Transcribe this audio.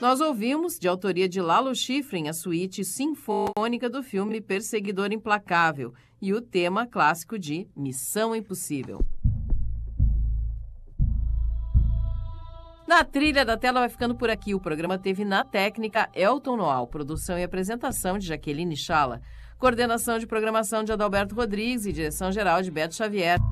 Nós ouvimos, de autoria de Lalo Schifrin, a suíte sinfônica do filme Perseguidor Implacável e o tema clássico de Missão Impossível. Na trilha da tela vai ficando por aqui. O programa teve na técnica Elton Noal, produção e apresentação de Jaqueline Chala, coordenação de programação de Adalberto Rodrigues e direção-geral de Beto Xavier.